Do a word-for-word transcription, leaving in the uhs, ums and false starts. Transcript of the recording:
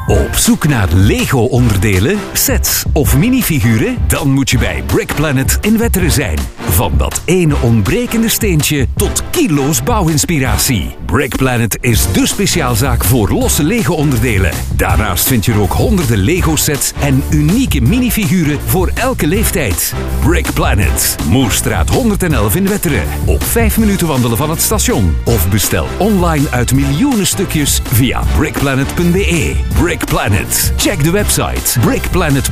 Op zoek naar Lego-onderdelen, sets of minifiguren? Dan moet je bij Brick Planet in Wetteren zijn. Van dat ene ontbrekende steentje tot kilo's bouwinspiratie. Brick Planet is dé speciaalzaak voor losse Lego-onderdelen. Daarnaast vind je er ook honderden Lego-sets en unieke minifiguren voor elke leeftijd. Brick Planet, Moerstraat honderd elf in Wetteren. Op vijf minuten wandelen van het station. Of bestel online uit miljoenen stukjes via brickplanet punt be. Brick Planet. Check de website brickplanet